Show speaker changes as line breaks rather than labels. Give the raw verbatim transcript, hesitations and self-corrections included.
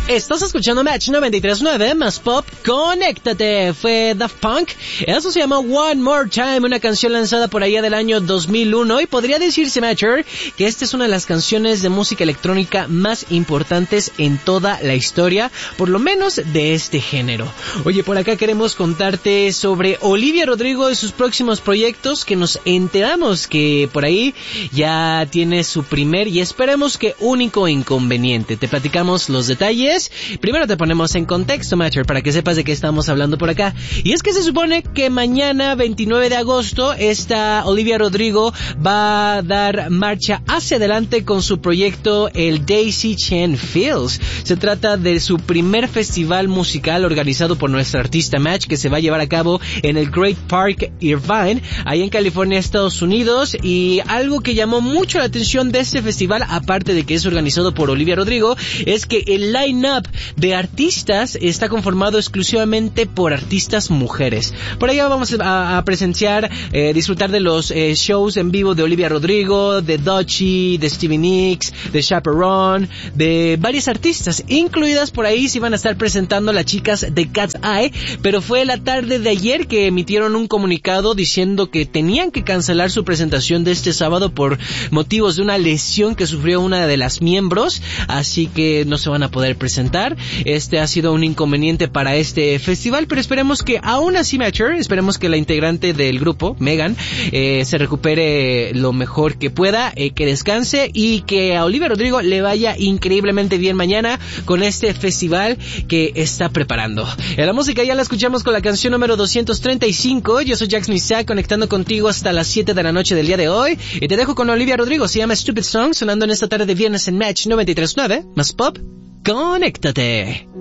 Estás escuchando Match noventa y tres punto nueve, más pop, conéctate. Fue Daft Punk. Eso se llama One More Time, una canción lanzada por allá del año dos mil uno. Y podría decirse, Matcher, que esta es una de las canciones de música electrónica más importantes en toda la historia, por lo menos de este género. Oye, por acá queremos contarte sobre Olivia Rodrigo y sus próximos proyectos, que nos enteramos que por ahí ya tiene su primer y esperemos que único inconveniente. Te platicamos los detalles. Primero te ponemos en contexto, Matcher, para que sepas de qué estamos hablando por acá. Y es que se supone que mañana, veintinueve de agosto, esta Olivia Rodrigo va a dar marcha hacia adelante con su proyecto, el Daisy Chain Feels. Se trata de su primer festival musical organizado por nuestra artista Match, que se va a llevar a cabo en el Great Park Irvine, ahí en California, Estados Unidos. Y algo que llamó mucho la atención de este festival, aparte de que es organizado por Olivia Rodrigo, es que el line-up de artistas está conformado exclusivamente por artistas mujeres. Por allá vamos a, a presenciar, eh, disfrutar de los eh, shows en vivo de Olivia Rodrigo, de Doechii, de Stevie Nicks, de Chaperone, de varios artistas, incluidas por ahí se van a estar presentando las chicas de Cat's Eye, pero fue la tarde de ayer que emitieron un comunicado diciendo que tenían que cancelar su presentación de este sábado por motivos de una lesión que sufrió una de las miembros, así que no se van a poder presentar. Este ha sido un inconveniente para este festival, pero esperemos que aún así, Matcher, esperemos que la integrante del grupo, Megan, eh, se recupere lo mejor que pueda, eh, que descanse y que a Olivia Rodrigo le vaya increíblemente bien mañana con este festival que está preparando. En la música ya la escuchamos con la canción número doscientos treinta y cinco. Yo soy Jax Misak, conectando contigo hasta las siete de la noche del día de hoy, y te dejo con Olivia Rodrigo. Se llama Stupid Song, sonando en esta tarde de viernes en Match noventa y tres punto nueve, más pop. ¡Conéctate!